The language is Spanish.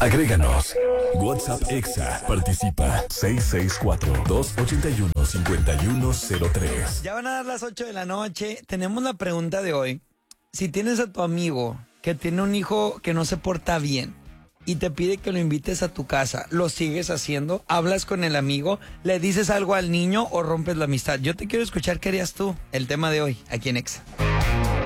Agréganos. WhatsApp Exa. Participa. 664-281-5103. Ya van a dar las 8 de la noche. Tenemos la pregunta de hoy. Si tienes a tu amigo que tiene un hijo que no se porta bien y te pide que lo invites a tu casa, ¿lo sigues haciendo? ¿Hablas con el amigo? ¿Le dices algo al niño o rompes la amistad? Yo te quiero escuchar qué harías tú. El tema de hoy, aquí en Exa.